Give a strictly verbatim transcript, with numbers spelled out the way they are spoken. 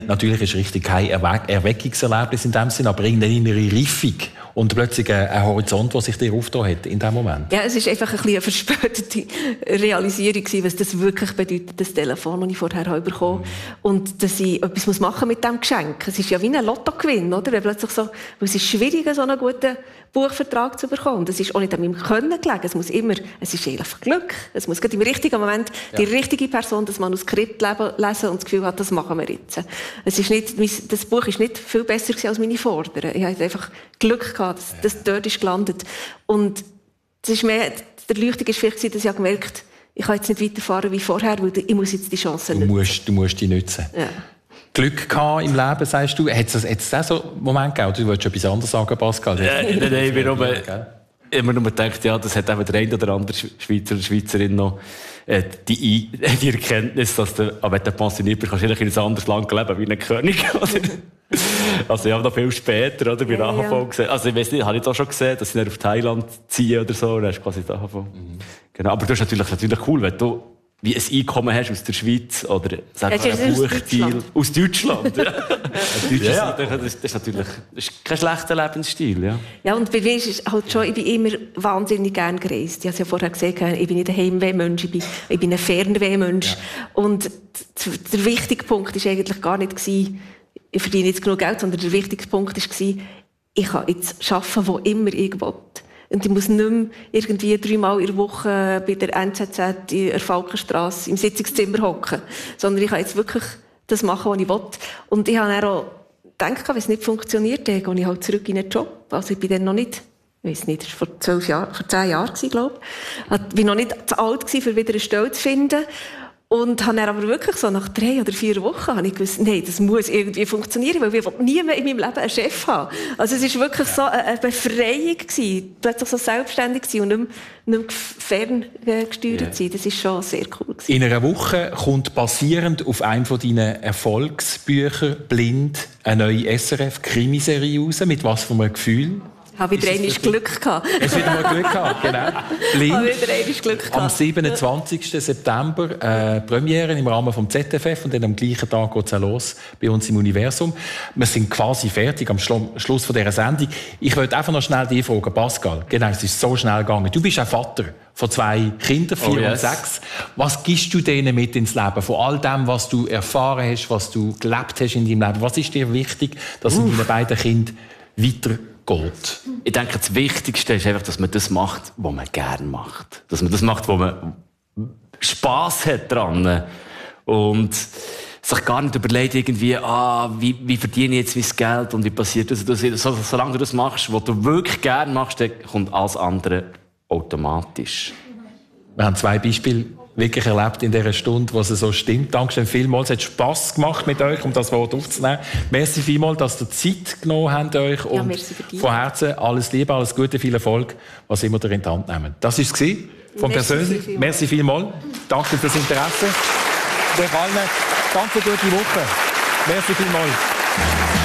Natürlich ist richtig kein Erwe- Erweckungserlebnis in dem Sinn, aber irgendeine innere Reifung und plötzlich ein, ein Horizont, der sich dir aufgetan hat in dem Moment. Ja, es ist einfach ein bisschen eine verspätete Realisierung gewesen, was das wirklich bedeutet, das Telefon, das ich vorher habe bekommen habe. Und dass ich etwas machen muss mit diesem Geschenk. Es ist ja wie ein Lottogewinn, oder? Wenn plötzlich so, weil es ist schwierig, so einen guten Buchvertrag zu bekommen. Das ist auch nicht an meinem Können gelegen. Es muss immer, es ist einfach Glück. Es muss gerade im richtigen Moment ja. die richtige Person das Manuskript lesen und das Gefühl hat, das machen wir jetzt. Es ist nicht, das Buch ist nicht viel besser als meine Vorderen. Ich hatte einfach Glück gehabt, dass das dort ist gelandet. Und es ist mehr, der Erleuchtung war vielleicht, dass ich gemerkt habe, ich kann jetzt nicht weiterfahren wie vorher, weil ich muss jetzt die Chance nutzen. Du musst, du musst die nutzen. Ja. Glück gehabt im Leben, sagst du. Hat es, hat es auch so einen Moment gegeben? Du wolltest etwas anderes sagen, Pascal? Nein, nein, nein, wir haben immer nur gedacht, ja, das hat eben der eine oder andere Schweizer oder Schweizerin noch äh, die, die Erkenntnis, dass du, aber wenn du pensioniert bist, kannst du in ein anderes Land leben wie ein König. Also ich habe noch viel später, oder, bei der A H V ja. gesehen. Also ich weiß nicht, habe ich auch schon gesehen, dass sie auf Thailand ziehen oder so, und dann hast du quasi die A H V. Mhm. Genau, aber das ist natürlich, natürlich cool, wenn du wie ein Einkommen hast aus der Schweiz oder sag mal, ein Buchstil aus Deutschland. Ja. Deutschland. Ja, ja. Das ist natürlich das ist kein schlechter Lebensstil. Ja, ja, und bei mir ist es halt schon, ich bin immer wahnsinnig gerne gereist. Ich habe es ja vorher gesagt, ich bin nicht ein Heimweh-Mensch, ich bin, ich bin ein Fernweh-Mensch. Ja. Und der wichtige Punkt war eigentlich gar nicht, ich verdiene jetzt genug Geld, sondern der wichtige Punkt war, ich kann jetzt arbeiten, wo immer ich will. Und ich muss nicht mehr irgendwie dreimal in der Woche bei der N Z Z in der Falkenstrasse im Sitzungszimmer hocken, sondern ich kann jetzt wirklich das machen, was ich will. Und ich habe dann auch gedacht, wenn es nicht funktioniert, dann gehe ich halt zurück in den Job. Also ich bin dann noch nicht, ich weiss nicht, das war vor zwölf Jahren, vor zehn Jahren, glaube ich. Ich war noch nicht zu alt, um wieder eine Stelle zu finden. Und habe dann aber wirklich so nach drei oder vier Wochen habe ich gewusst, nein, das muss irgendwie funktionieren, weil ich nie mehr in meinem Leben einen Chef haben. Also es war wirklich so eine Befreiung gewesen, plötzlich so selbstständig gewesen und nicht mehr, nicht mehr ferngesteuert yeah. sein. Das war schon sehr cool gewesen. In einer Woche kommt basierend auf einem von deinen Erfolgsbüchern «Blind» eine neue S R F-Krimiserie raus. Mit was für einem Gefühl? Ich habe wieder einmal Glück gehabt. Es wieder mal Glück gehabt, genau. Blind. Habe wieder einmal Glück gehabt. Am siebenundzwanzigsten September äh, Premiere im Rahmen vom Z F F und dann am gleichen Tag geht es auch los bei uns im Universum. Wir sind quasi fertig am Schlu- Schluss von dieser Sendung. Ich wollte einfach noch schnell dich fragen, Pascal. Genau, es ist so schnell gegangen. Du bist auch Vater von zwei Kindern, vier oh, yes. und sechs. Was gibst du denen mit ins Leben? Von all dem, was du erfahren hast, was du gelebt hast in deinem Leben. Was ist dir wichtig, dass in deinen beiden Kindern weiter geht? Ich denke, das Wichtigste ist einfach, dass man das macht, was man gerne macht. Dass man das macht, wo man Spass hat dran. Und sich gar nicht überlegt, irgendwie, ah, wie, wie verdiene ich jetzt mein Geld und wie passiert das? das so, solange du das machst, was du wirklich gerne machst, dann kommt alles andere automatisch. Wir haben zwei Beispiele wirklich erlebt in dieser Stunde, wo es so stimmt. Dankeschön vielmals. Es hat Spass gemacht mit euch, um das Wort aufzunehmen. Merci vielmals, dass ihr Zeit genommen habt euch. Und ja, von Herzen alles Liebe, alles Gute, viel Erfolg, was immer ihr in die Hand nehmt. Das war es von persönlich. Viel Merci vielmals. Danke fürs Interesse. Und euch allen ganz eine gute Woche. Merci vielmals.